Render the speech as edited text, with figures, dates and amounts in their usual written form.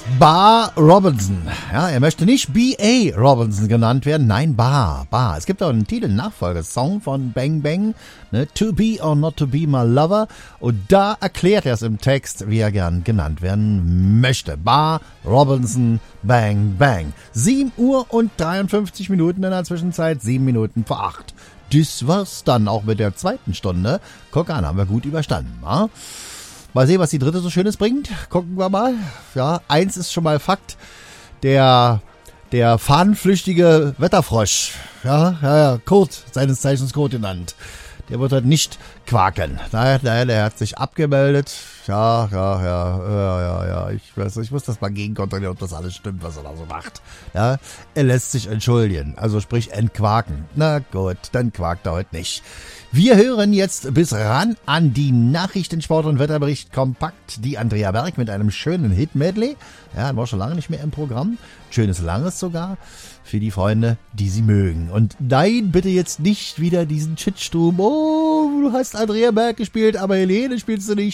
Bar Robinson. Ja, er möchte nicht B.A. Robinson genannt werden. Nein, Bar. Es gibt auch einen Titel, einen Nachfolgesong von Bang Bang, ne? To be or not to be my lover. Und da erklärt er es im Text, wie er gern genannt werden möchte. Bar Robinson, Bang Bang. 7 Uhr und 53 Minuten in der Zwischenzeit, 7 Minuten vor 8. Das war's dann auch mit der zweiten Stunde. Guck an, haben wir gut überstanden, wa? Mal sehen, was die dritte so Schönes bringt. Gucken wir mal. Ja, eins ist schon mal Fakt. Der fahnenflüchtige Wetterfrosch. Ja, Kurt, seines Zeichens Kurt genannt. Der wird halt nicht quaken. Der hat sich abgemeldet. Ja. Ich muss das mal gegenkontrollieren, ob das alles stimmt, was er da so macht. Ja, er lässt sich entschuldigen. Also sprich entquaken. Na gut, dann quakt er heute nicht. Wir hören jetzt bis ran an die Nachrichten, Sport und Wetterbericht kompakt. Die Andrea Berg mit einem schönen Hit-Medley. Ja, war schon lange nicht mehr im Programm. Schönes Langes sogar. Für die Freunde, die sie mögen. Und nein, bitte jetzt nicht wieder diesen Shitsturm. Oh, du hast Andrea Berg gespielt, aber Helene spielst du nicht.